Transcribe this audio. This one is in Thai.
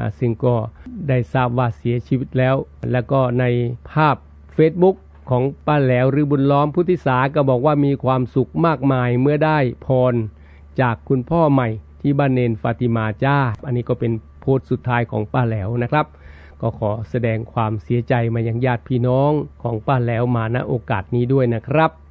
ซึ่งก็ได้ทราบว่าเสียชีวิตแล้วก็ในภาพ Facebook ของป้าแหลวหรือบุญล้อมพุทธิสาก็บอกว่ามีความสุขมากมายเมื่อได้พรจากคุณพ่อใหม่ที่บ้านเนนฟาติมาจ้าอันนี้ก็เป็นโพสต์สุดท้ายของป้าแหลวนะครับก็ขอแสดงความเสียใจมายังญาติพี่น้องของป้าแหลวมาณโอกาสนี้ด้วยนะครับ